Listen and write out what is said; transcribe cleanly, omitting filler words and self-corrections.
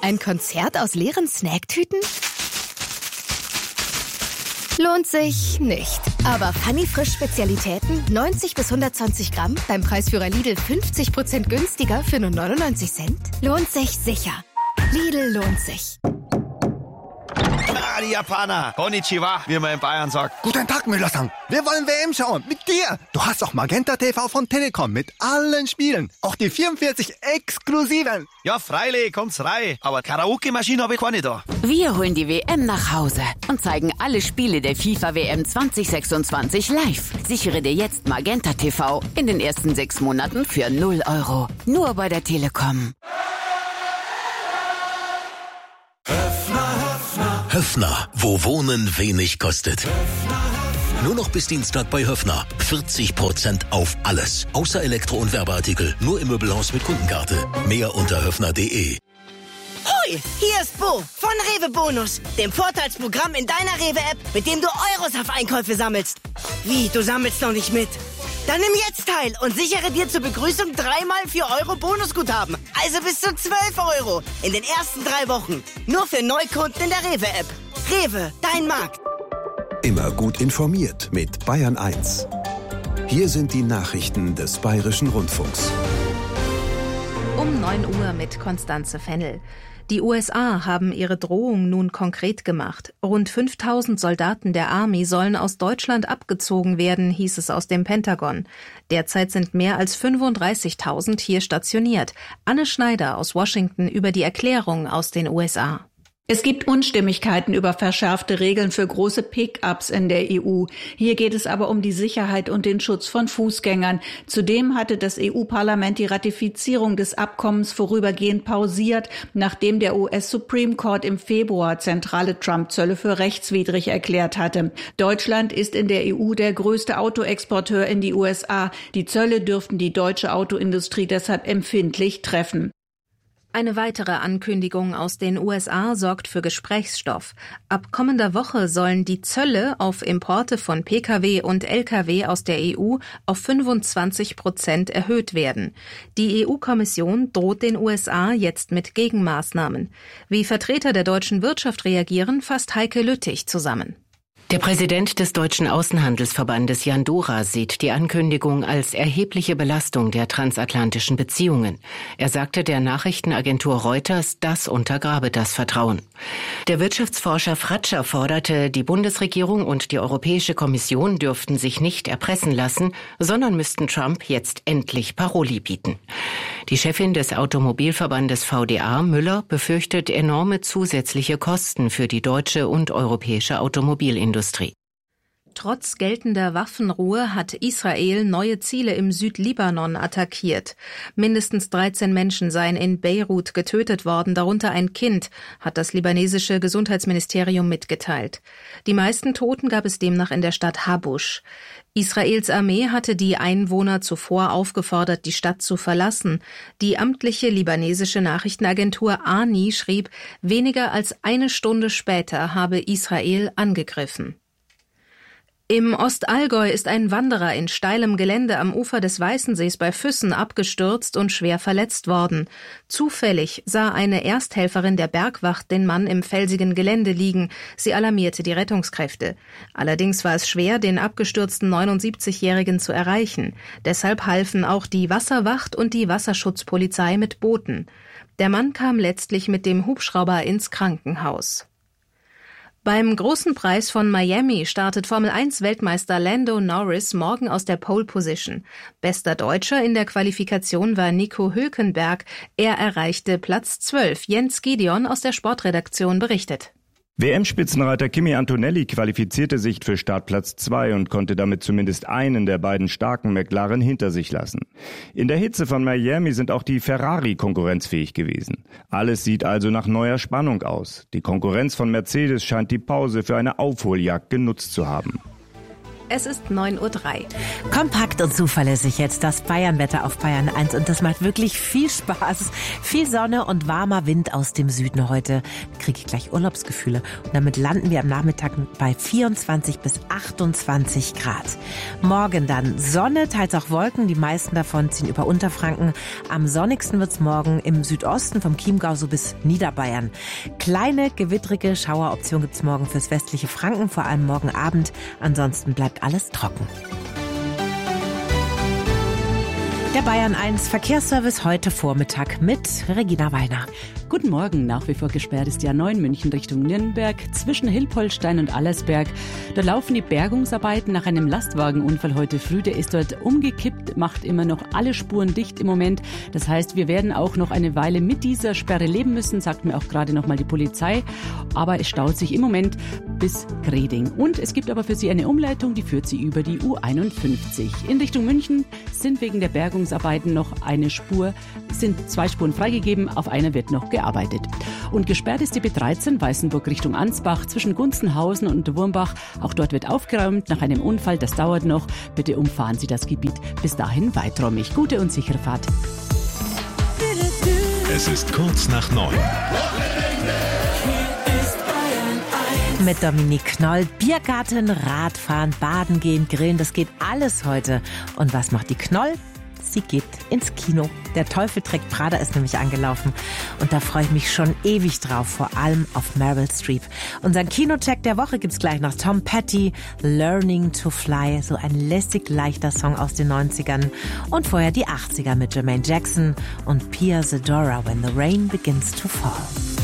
Ein Konzert aus leeren Snacktüten? Lohnt sich nicht. Aber Funny Frisch Spezialitäten 90 bis 120 Gramm beim Preisführer Lidl 50% günstiger für nur 99 Cent? Lohnt sich sicher. Lidl lohnt sich. Die Japaner. Konnichiwa, wie man in Bayern sagt. Guten Tag, Müller-san. Wir wollen WM schauen. Mit dir. Du hast auch Magenta TV von Telekom mit allen Spielen. Auch die 44 exklusiven. Ja, freilich, kommt's rein. Aber Karaoke-Maschine habe ich keine da. Wir holen die WM nach Hause und zeigen alle Spiele der FIFA-WM 2026 live. Sichere dir jetzt Magenta TV in den ersten 6 Monaten für 0 €. Nur bei der Telekom. Höffner, wo Wohnen wenig kostet. Nur noch bis Dienstag bei Höffner. 40% auf alles. Außer Elektro- und Werbeartikel. Nur im Möbelhaus mit Kundenkarte. Mehr unter höffner.de. Hoi, hier ist Bo von Rewe Bonus, dem Vorteilsprogramm in deiner Rewe-App, mit dem du Euros auf Einkäufe sammelst. Wie, du sammelst noch nicht mit? Dann nimm jetzt teil und sichere dir zur Begrüßung 3x 4 € Bonusguthaben. Also bis zu 12 € in den ersten 3 Wochen. Nur für Neukunden in der Rewe-App. Rewe, dein Markt. Immer gut informiert mit Bayern 1. Hier sind die Nachrichten des Bayerischen Rundfunks. Um 9 Uhr mit Konstanze Fennel. Die USA haben ihre Drohung nun konkret gemacht. Rund 5.000 Soldaten der Army sollen aus Deutschland abgezogen werden, hieß es aus dem Pentagon. Derzeit sind mehr als 35.000 hier stationiert. Anne Schneider aus Washington über die Erklärung aus den USA. Es gibt Unstimmigkeiten über verschärfte Regeln für große Pick-ups in der EU. Hier geht es aber um die Sicherheit und den Schutz von Fußgängern. Zudem hatte das EU-Parlament die Ratifizierung des Abkommens vorübergehend pausiert, nachdem der US-Supreme Court im Februar zentrale Trump-Zölle für rechtswidrig erklärt hatte. Deutschland ist in der EU der größte Autoexporteur in die USA. Die Zölle dürften die deutsche Autoindustrie deshalb empfindlich treffen. Eine weitere Ankündigung aus den USA sorgt für Gesprächsstoff. Ab kommender Woche sollen die Zölle auf Importe von Pkw und Lkw aus der EU auf 25% erhöht werden. Die EU-Kommission droht den USA jetzt mit Gegenmaßnahmen. Wie Vertreter der deutschen Wirtschaft reagieren, fasst Heike Lüttich zusammen. Der Präsident des Deutschen Außenhandelsverbandes Jan Dora sieht die Ankündigung als erhebliche Belastung der transatlantischen Beziehungen. Er sagte der Nachrichtenagentur Reuters, das untergrabe das Vertrauen. Der Wirtschaftsforscher Fratscher forderte, die Bundesregierung und die Europäische Kommission dürften sich nicht erpressen lassen, sondern müssten Trump jetzt endlich Paroli bieten. Die Chefin des Automobilverbandes VDA, Müller, befürchtet enorme zusätzliche Kosten für die deutsche und europäische Automobilindustrie. Trotz geltender Waffenruhe hat Israel neue Ziele im Südlibanon attackiert. Mindestens 13 Menschen seien in Beirut getötet worden, darunter ein Kind, hat das libanesische Gesundheitsministerium mitgeteilt. Die meisten Toten gab es demnach in der Stadt Habusch. Israels Armee hatte die Einwohner zuvor aufgefordert, die Stadt zu verlassen. Die amtliche libanesische Nachrichtenagentur ANI schrieb, weniger als eine Stunde später habe Israel angegriffen. Im Ostallgäu ist ein Wanderer in steilem Gelände am Ufer des Weißensees bei Füssen abgestürzt und schwer verletzt worden. Zufällig sah eine Ersthelferin der Bergwacht den Mann im felsigen Gelände liegen. Sie alarmierte die Rettungskräfte. Allerdings war es schwer, den abgestürzten 79-Jährigen zu erreichen. Deshalb halfen auch die Wasserwacht und die Wasserschutzpolizei mit Booten. Der Mann kam letztlich mit dem Hubschrauber ins Krankenhaus. Beim Großen Preis von Miami startet Formel-1-Weltmeister Lando Norris morgen aus der Pole Position. Bester Deutscher in der Qualifikation war Nico Hülkenberg. Er erreichte Platz 12. Jens Gideon aus der Sportredaktion berichtet. WM-Spitzenreiter Kimi Antonelli qualifizierte sich für Startplatz 2 und konnte damit zumindest einen der beiden starken McLaren hinter sich lassen. In der Hitze von Miami sind auch die Ferrari konkurrenzfähig gewesen. Alles sieht also nach neuer Spannung aus. Die Konkurrenz von Mercedes scheint die Pause für eine Aufholjagd genutzt zu haben. Es ist 9:03 Uhr. Kompakt und zuverlässig jetzt das Bayernwetter auf Bayern 1 und das macht wirklich viel Spaß. Viel Sonne und warmer Wind aus dem Süden heute. Kriege ich gleich Urlaubsgefühle. Und damit landen wir am Nachmittag bei 24 bis 28 Grad. Morgen dann Sonne, teils auch Wolken. Die meisten davon ziehen über Unterfranken. Am sonnigsten wird's morgen im Südosten vom Chiemgau so bis Niederbayern. Kleine, gewittrige Schaueroption gibt's morgen fürs westliche Franken, vor allem morgen Abend. Ansonsten bleibt alles trocken. Der Bayern 1 Verkehrsservice heute Vormittag mit Regina Weiner. Guten Morgen. Nach wie vor gesperrt ist die A9 München Richtung Nürnberg zwischen Hilpoltstein und Allersberg. Dort laufen die Bergungsarbeiten nach einem Lastwagenunfall heute früh. Der ist dort umgekippt, macht immer noch alle Spuren dicht im Moment. Das heißt, wir werden auch noch eine Weile mit dieser Sperre leben müssen, sagt mir auch gerade noch mal die Polizei. Aber es staut sich im Moment bis Greding. Und es gibt aber für Sie eine Umleitung, die führt Sie über die U51. In Richtung München sind wegen der Bergungsarbeiten noch sind 2 Spuren freigegeben, auf einer wird noch gearbeitet. Und gesperrt ist die B13 Weißenburg Richtung Ansbach zwischen Gunzenhausen und Wurmbach. Auch dort wird aufgeräumt nach einem Unfall, das dauert noch. Bitte umfahren Sie das Gebiet bis dahin weiträumig. Gute und sichere Fahrt. Es ist kurz nach 9. Mit Dominique Knoll. Biergarten, Radfahren, Baden gehen, Grillen, das geht alles heute. Und was macht die Knoll? Sie geht ins Kino. Der Teufel trägt Prada ist nämlich angelaufen. Und da freue ich mich schon ewig drauf, vor allem auf Meryl Streep. Unseren Kinocheck der Woche gibt's gleich noch. Tom Petty, Learning to Fly. So ein lässig leichter Song aus den 90ern. Und vorher die 80er mit Jermaine Jackson und Pia Zadora, When the Rain Begins to Fall.